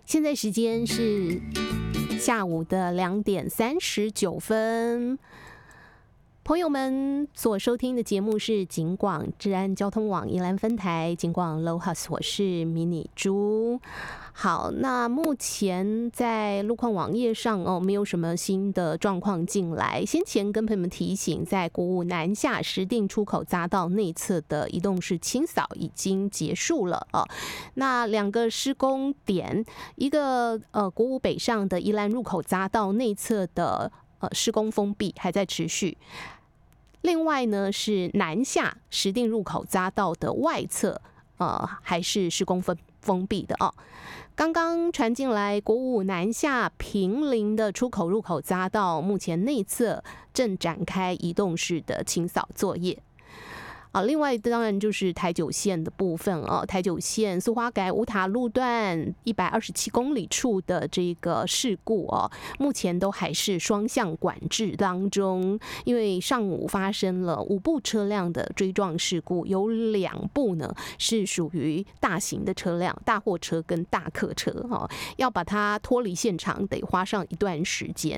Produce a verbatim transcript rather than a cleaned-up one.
现在时间是下午的两点三十九分。朋友们所收听的节目是警广治安交通网宜兰分台警广 Low House， 我是迷你猪。好，那目前在路况网页上哦，没有什么新的状况进来。先前跟朋友们提醒，在国五南下石碇出口匝道内侧的移动式清扫已经结束了哦。那两个施工点，一个呃国五北上的宜兰入口匝道内侧的呃施工封闭还在持续。另外呢，是南下石碇入口匝道的外侧，呃，还是施工封封闭的哦。刚刚传进来，国五南下平林的出口入口匝道，目前内侧正展开移动式的清扫作业。啊，另外当然就是台九线的部分哦，台九线苏花改五塔路段一百二十七公里处的这个事故哦，目前都还是双向管制当中，因为上午发生了五部车辆的追撞事故，有两部呢是属于大型的车辆，大货车跟大客车哦，要把它脱离现场得花上一段时间。